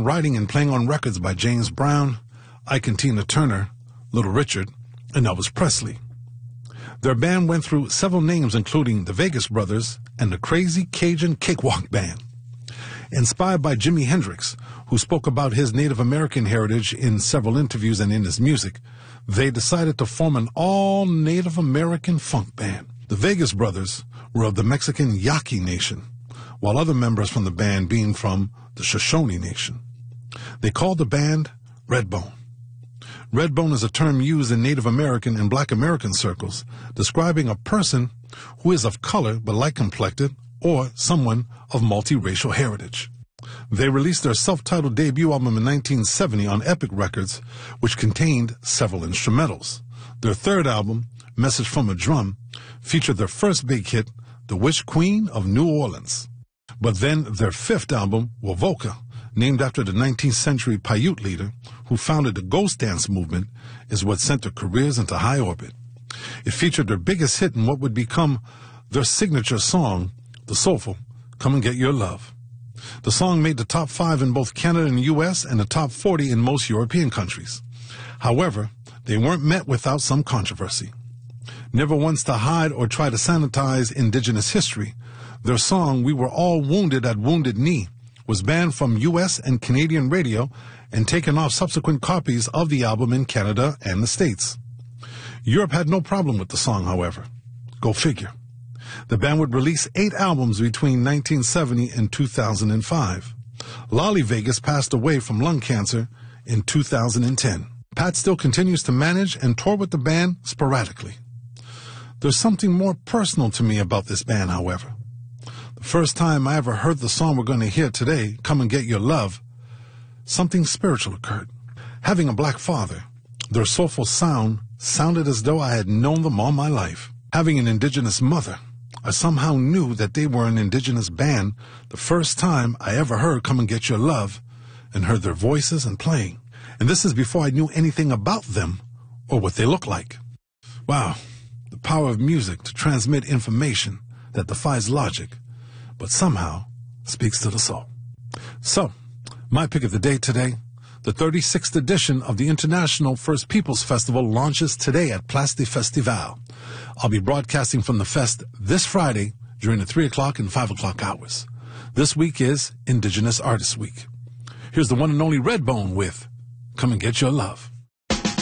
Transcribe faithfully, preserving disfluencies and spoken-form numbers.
began writing and playing on records by James Brown, Ike and Tina Turner, Little Richard, and Elvis Presley. Their band went through several names, including the Vegas Brothers and the Crazy Cajun Cakewalk Band. Inspired by Jimi Hendrix, who spoke about his Native American heritage in several interviews and in his music, they decided to form an all-Native American funk band. The Vegas Brothers were of the Mexican Yaqui Nation, while other members from the band being from the Shoshone Nation. They called the band Redbone. Redbone is a term used in Native American and Black American circles, describing a person who is of color but light-complected, or someone of multiracial heritage. They released their self-titled debut album in nineteen seventy on Epic Records, which contained several instrumentals. Their third album, Message from a Drum, featured their first big hit, The Witch Queen of New Orleans. But then their fifth album, Wovoka, named after the nineteenth century Paiute leader who founded the ghost dance movement, is what sent their careers into high orbit. It featured their biggest hit in what would become their signature song, the soulful Come and Get Your Love. The song made the top five in both Canada and U S and the top forty in most European countries. However, they weren't met without some controversy. Never once to hide or try to sanitize indigenous history, their song, We Were All Wounded at Wounded Knee, was banned from U S and Canadian radio and taken off subsequent copies of the album in Canada and the States. Europe had no problem with the song, however. Go figure. The band would release eight albums between nineteen seventy and two thousand five. Lolly Vegas passed away from lung cancer in two thousand ten. Pat still continues to manage and tour with the band sporadically. There's something more personal to me about this band, however. The first time I ever heard the song we're going to hear today, Come and Get Your Love, something spiritual occurred. Having a black father, their soulful sound sounded as though I had known them all my life. Having an indigenous mother, I somehow knew that they were an indigenous band the first time I ever heard Come and Get Your Love and heard their voices and playing. And this is before I knew anything about them or what they look like. Wow, the power of music to transmit information that defies logic, but somehow speaks to the soul. So, my pick of the day today, the thirty-sixth edition of the International First Peoples Festival launches today at Place du Festival. I'll be broadcasting from the fest this Friday during the three o'clock and five o'clock hours. This week is Indigenous Artists Week. Here's the one and only Redbone with Come and Get Your Love.